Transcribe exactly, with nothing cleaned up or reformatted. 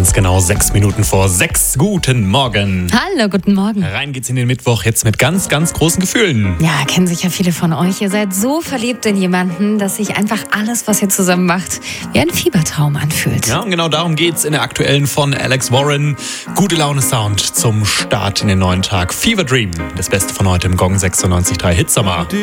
Ganz genau sechs Minuten vor sechs. Guten Morgen. Hallo, guten Morgen. Rein geht's in den Mittwoch jetzt mit ganz, ganz großen Gefühlen. Ja, kennen sicher viele von euch. Ihr seid so verliebt in jemanden, dass sich einfach alles, was ihr zusammen macht, wie ein Fiebertraum anfühlt. Ja, und genau darum geht's in der aktuellen von Alex Warren. Gute Laune Sound zum Start in den neuen Tag. Fever Dream, das Beste von heute im Gong sechsundneunzig Komma drei Hitsommer.